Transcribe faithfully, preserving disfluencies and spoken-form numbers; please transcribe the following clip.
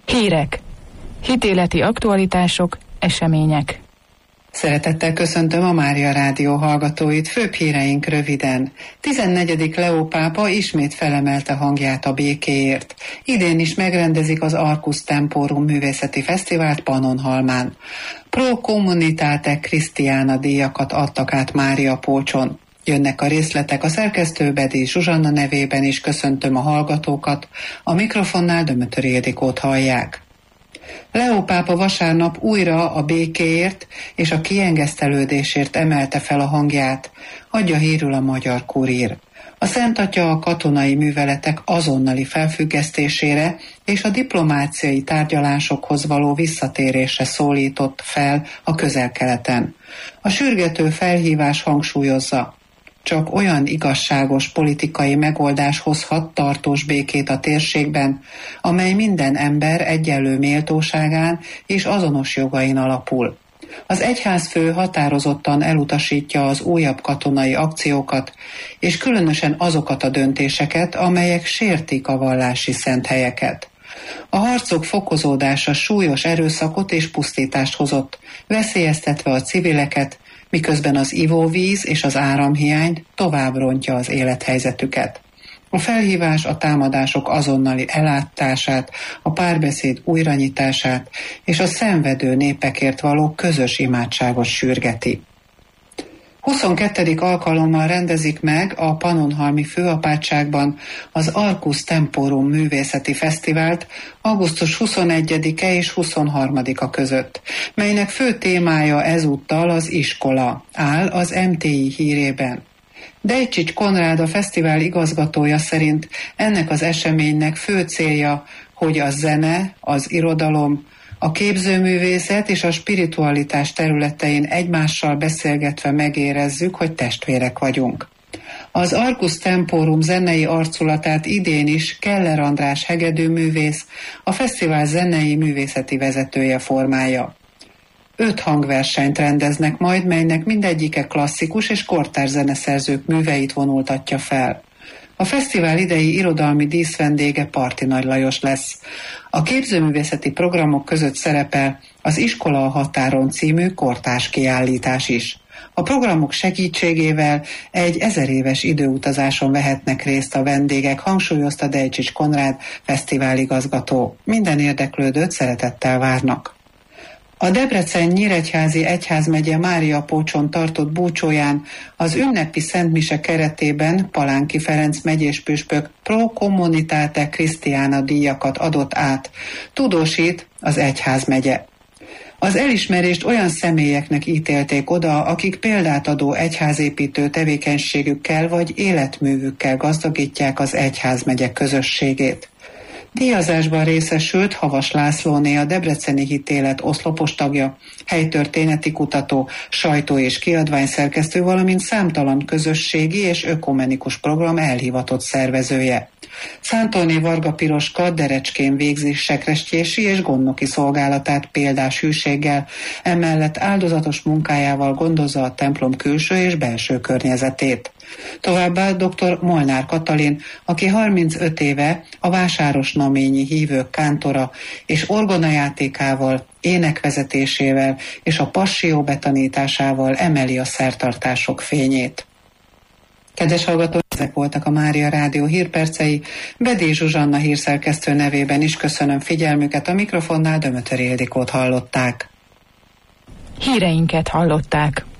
Hírek, hitéleti aktualitások, események. Szeretettel köszöntöm a Mária Rádió hallgatóit, főbb híreink röviden. tizennegyedik Leó pápa ismét felemelte hangját a békéért. Idén is megrendezik az Arcus Temporum művészeti fesztivált Pannonhalmán. Pro Communitate Christiana díjakat adtak át Mária Pócson. Jönnek a részletek, a szerkesztő Bedi Zsuzsanna nevében is köszöntöm a hallgatókat, a mikrofonnál Dömötöri Ildikót hallják. Leó pápa vasárnap újra a békéért és a kiengesztelődésért emelte fel a hangját, adja hírül a Magyar Kurír. A Szent Atya a katonai műveletek azonnali felfüggesztésére és a diplomáciai tárgyalásokhoz való visszatérésre szólított fel a Közel-Keleten. A sürgető felhívás hangsúlyozza, csak olyan igazságos politikai megoldás hozhat tartós békét a térségben, amely minden ember egyenlő méltóságán és azonos jogain alapul. Az egyházfő határozottan elutasítja az újabb katonai akciókat, és különösen azokat a döntéseket, amelyek sértik a vallási szent helyeket. A harcok fokozódása súlyos erőszakot és pusztítást hozott, veszélyeztetve a civileket, miközben az ivóvíz és az áramhiány tovább rontja az élethelyzetüket. A felhívás a támadások azonnali ellátását, a párbeszéd újranyitását és a szenvedő népekért való közös imádságot sürgeti. huszonkettedik alkalommal rendezik meg a Pannonhalmi Főapátságban az Arcus Temporum művészeti fesztivált augusztus huszonegyedike és huszonharmadika között, melynek fő témája ezúttal az iskola, áll az em té i hírében. Dejcsics Konrád, a fesztivál igazgatója szerint ennek az eseménynek fő célja, hogy a zene, az irodalom, a képzőművészet és a spiritualitás területein egymással beszélgetve megérezzük, hogy testvérek vagyunk. Az Arcus Temporum zenei arculatát idén is Keller András hegedűművész, a fesztivál zenei művészeti vezetője formálja. Öt hangversenyt rendeznek majd, melynek mindegyike klasszikus és kortárs zeneszerzők műveit vonultatja fel. A fesztivál idei irodalmi díszvendége Parti Nagy Lajos lesz. A képzőművészeti programok között szerepel az Iskola a határon című kortárs kiállítás is. A programok segítségével egy ezer éves időutazáson vehetnek részt a vendégek, hangsúlyozta Dejcsics Konrád fesztiváligazgató. Minden érdeklődőt szeretettel várnak. A Debrecen-Nyíregyházi Egyházmegye Mária Pócson tartott búcsóján az ünnepi szentmise keretében Palánki Ferenc megyéspüspök Pro Communitate Christiana díjakat adott át, tudósít az egyházmegye. Az elismerést olyan személyeknek ítélték oda, akik példát adó egyházépítő tevékenységükkel vagy életművükkel gazdagítják az egyházmegye közösségét. Díjazásban részesült Havas Lászlóné, a Debreceni Hitélet oszlopos tagja, helytörténeti kutató, sajtó- és kiadványszerkesztő, valamint számtalan közösségi és ökumenikus program elhivatott szervezője. Szántolné Varga Piroska Derecskén végzi sekrestjési és gondnoki szolgálatát példás hűséggel, emellett áldozatos munkájával gondozza a templom külső és belső környezetét. Továbbá dr. Molnár Katalin, aki harmincöt éve a vásárosnaményi hívők kántora, és orgonajátékával, énekvezetésével és a passzió betanításával emeli a szertartások fényét. Kedves hallgatók, ezek voltak a Mária Rádió hírpercei. Bedi Zsuzsanna hírszerkesztő nevében is köszönöm figyelmüket, a mikrofonnál Dömötöri Ildikót hallották. Híreinket hallották.